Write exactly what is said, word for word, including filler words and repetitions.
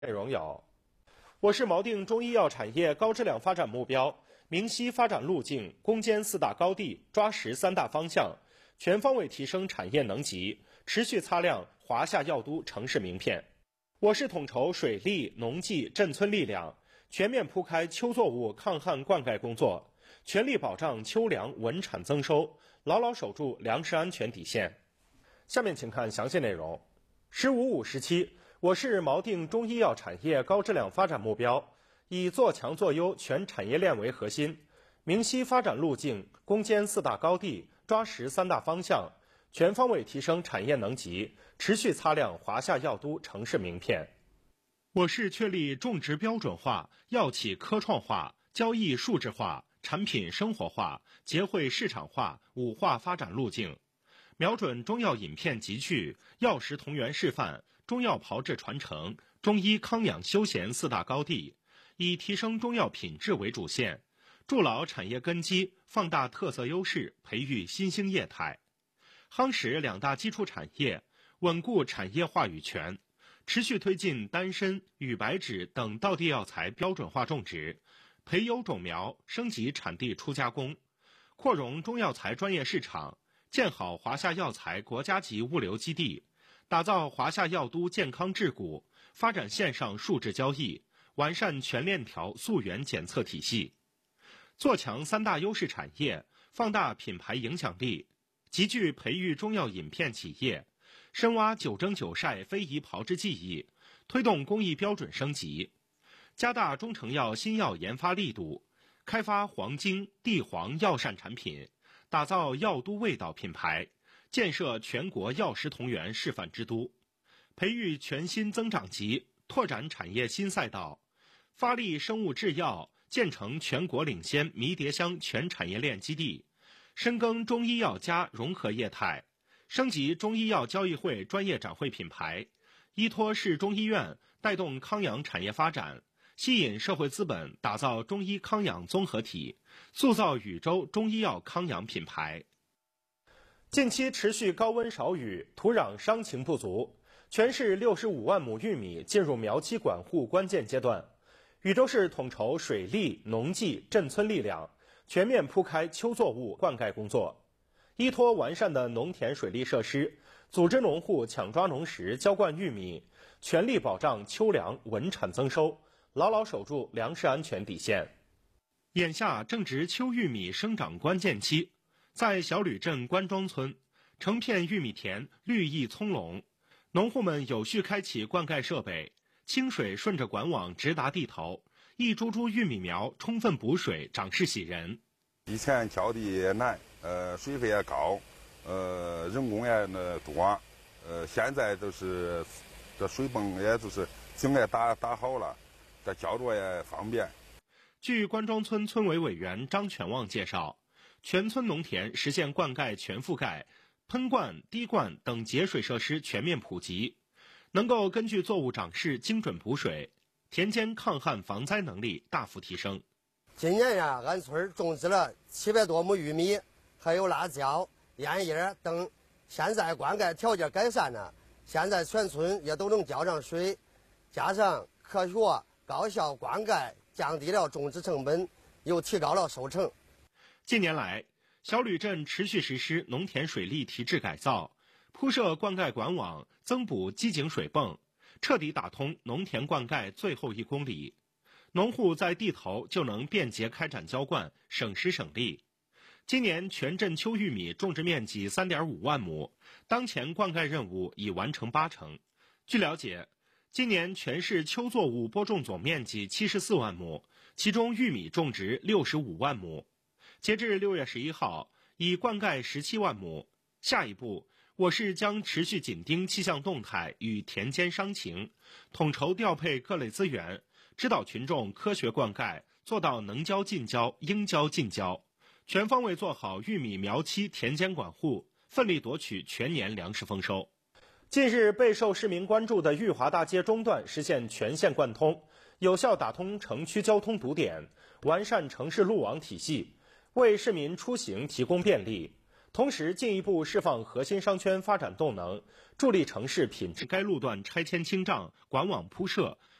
内容有：我市锚定中医药产业高质量发展目标，明晰发展路径，攻坚四大高地，抓实三大方向，全方位提升产业能级，持续擦亮华夏药都城市名片。我市统筹水利、农技、镇村力量，全面铺开秋作物抗旱灌溉工作，全力保障秋粮稳产增收，牢牢守住粮食安全底线。下面请看详细内容。十五五时期，我市锚定中医药产业高质量发展目标，以做强做优全产业链为核心，明晰发展路径，攻坚四大高地，抓实三大方向，全方位提升产业能级，持续擦亮华夏药都城市名片。我市确立种植标准化、药企科创化、交易数字化、产品生活化、结汇市场化五化发展路径，瞄准中药饮片集聚、药食同源示范、中药炮制传承、中医康养休闲四大高地，以提升中药品质为主线，筑牢产业根基，放大特色优势，培育新兴业态，夯实两大基础产业，稳固产业话语权，持续推进丹参、羽白芷等道地药材标准化种植，培优种苗，升级产地出加工，扩容中药材专业市场，建好华夏药材国家级物流基地，打造华夏药都健康治股，发展线上数字交易，完善全链条溯源检测体系，做强三大优势产业，放大品牌影响力，集聚培育中药饮片企业，深挖九蒸九晒非遗炮制技艺，推动工艺标准升级，加大中成药新药研发力度，开发黄精、地黄药膳产品，打造药都味道品牌，建设全国药食同源示范之都，培育全新增长极，拓展产业新赛道，发力生物制药，建成全国领先迷迭香全产业链基地，深耕中医药加融合业态，升级中医药交易会专业展会品牌，依托市中医院带动康养产业发展，吸引社会资本打造中医康养综合体，塑造禹州中医药康养品牌。近期持续高温少雨，土壤伤情不足，全市六十五万亩玉米进入苗期管护关键阶段。禹州市统筹水利、农技、镇村力量，全面铺开秋作物灌溉工作，依托完善的农田水利设施，组织农户抢抓农时浇灌玉米，全力保障秋粮稳产增收，牢牢守住粮食安全底线。眼下正值秋玉米生长关键期，在小吕镇关庄村，成片玉米田绿意葱茏，农户们有序开启灌溉设备，清水顺着管网直达地头，一株株玉米苗充分补水，长势喜人。 以前浇的也难，呃，水费也高，呃，人工也那多，呃，现在都是这水泵也就是井也打打好了，这浇着也方便。 据关庄村村委委员张全旺介绍，全村农田实现灌溉全覆盖，喷灌、滴灌等节水设施全面普及，能够根据作物长势精准补水，田间抗旱防灾能力大幅提升。 今年呀，俺村种植了七百多亩玉米，还有辣椒、烟叶等。现在灌溉条件改善了，现在全村也都能浇上水，加上科学高效灌溉，降低了种植成本，又提高了收成。 近年来，小吕镇持续实施农田水利提质改造，铺设灌溉管网，增补机井水泵，彻底打通农田灌溉最后一公里。农户在地头就能便捷开展浇灌，省时省力。今年全镇秋玉米种植面积 三点五万亩，当前灌溉任务已完成八成。据了解，今年全市秋作物播种总面积七十四万亩，其中玉米种植六十五万亩。截至六月十一号，已灌溉十七万亩。下一步，我市将持续紧盯气象动态与田间伤情，统筹调配各类资源，指导群众科学灌溉，做到能浇尽浇、应浇尽浇，全方位做好玉米苗期田间管护，奋力夺取全年粮食丰收。近日备受市民关注的裕华大街中段实现全线贯通，有效打通城区交通堵点，完善城市路网体系，为市民出行提供便利。同时进一步释放核心商圈发展动能，助力城市品质。该路段拆迁清障、管网铺设，